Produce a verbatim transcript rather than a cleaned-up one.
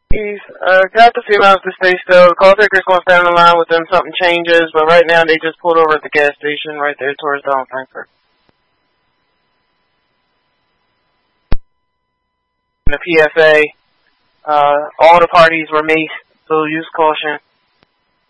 He's uh, got the females to stay still. The call taker's going to stand in line with them. Something changes, but right now they just pulled over at the gas station right there towards Don Frankfurt. The P S A, uh, all the parties were maced, so use caution.